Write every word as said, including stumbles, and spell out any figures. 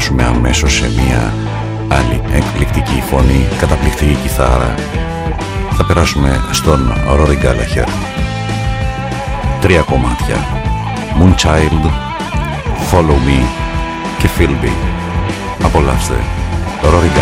περάσουμε αμέσως σε μια άλλη εκπληκτική φωνή, καταπληκτική κιθάρα. Θα περάσουμε στον Rory Gallagher. Τρία κομμάτια: Moonchild, Follow Me και Philby. Απολαύστε Rory Gallagher.